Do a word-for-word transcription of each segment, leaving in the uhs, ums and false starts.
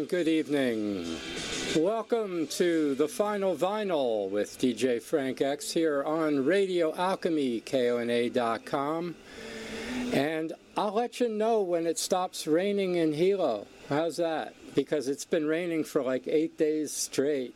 and good evening. Welcome to The Final Vinyl with D J Frank X here on Radio Alchemy, K O N A dot com. And I'll let you know when it stops raining in Hilo. How's that? Because it's been raining for like eight days straight.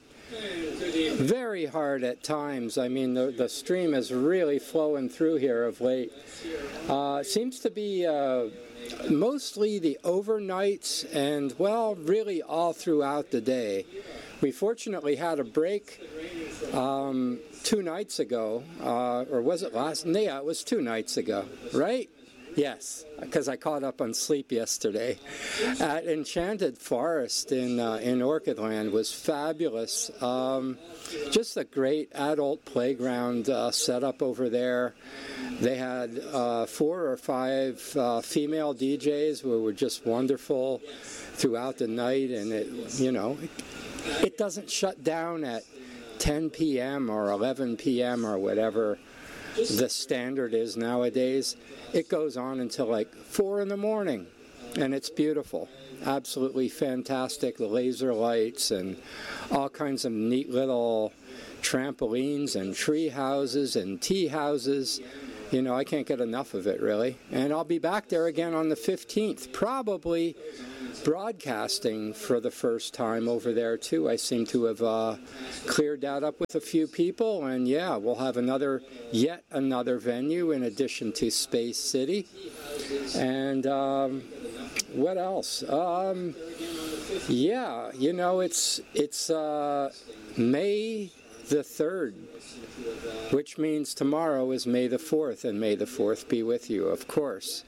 Very hard at times. I mean, the, the stream is really flowing through here of late. Uh, it seems to be uh, mostly the overnights and, well, really all throughout the day. We fortunately had a break um, two nights ago, uh, or was it last? Yeah, it was two nights ago, right? Yes, because I caught up on sleep yesterday. At Enchanted Forest in uh, in Orchidland was fabulous. Um, just a great adult playground uh, set up over there. They had uh, four or five uh, female D Js who were just wonderful throughout the night, and it, you know, it, it doesn't shut down at ten p m or eleven p m or whatever the standard is nowadays. It goes on until like four in the morning, and it's beautiful. Absolutely fantastic. The laser lights and all kinds of neat little trampolines and tree houses and tea houses. You know, I can't get enough of it, really. And I'll be back there again on the fifteenth, probably broadcasting for the first time over there, too. I seem to have uh, cleared that up with a few people, and yeah, we'll have another, yet another venue in addition to Space City. And um, what else? Um, yeah, you know, it's, it's uh, May the third, which means tomorrow is May the fourth, and May the fourth be with you, of course.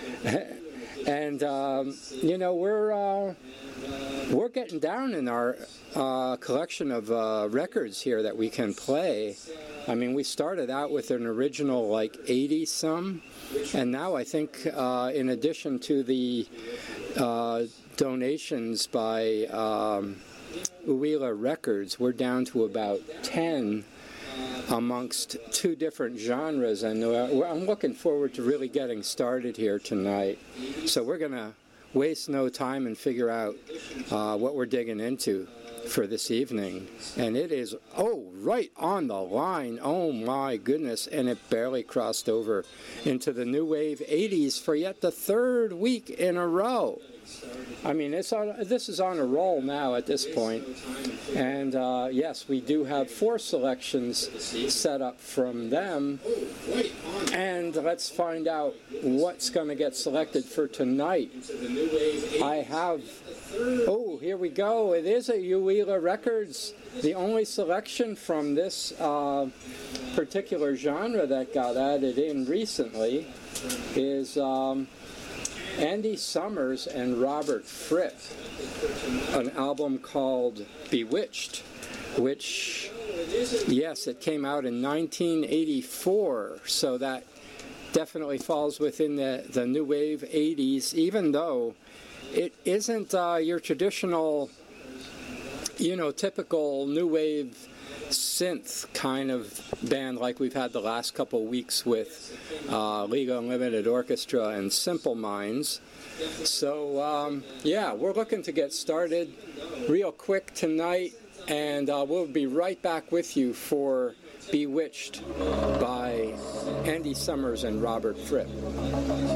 And, um, you know, we're uh, we're getting down in our uh, collection of uh, records here that we can play. I mean, we started out with an original, like, eighty-some, and now I think, uh, in addition to the uh, donations by um, Uila Records, we're down to about ten amongst two different genres, and uh, I'm looking forward to really getting started here tonight. So we're going to waste no time and figure out uh, what we're digging into for this evening. And it is, oh, right on the line. Oh my goodness. And it barely crossed over into the new wave eighties for yet the third week in a row. I mean, it's on, this is on a roll now at this point. And uh, yes, we do have four selections set up from them. And let's find out what's going to get selected for tonight. I have, oh, here we go. It is a Uila Records. The only selection from this uh, particular genre that got added in recently is Um, Andy Summers and Robert Fripp, an album called Bewitched, which, yes, it came out in nineteen eighty-four, so that definitely falls within the, the new wave eighties, even though it isn't uh, your traditional, you know, typical new wave synth kind of band like we've had the last couple weeks with uh, League Unlimited Orchestra and Simple Minds. So, um, yeah, we're looking to get started real quick tonight, and uh, we'll be right back with you for Bewitched by Andy Summers and Robert Fripp.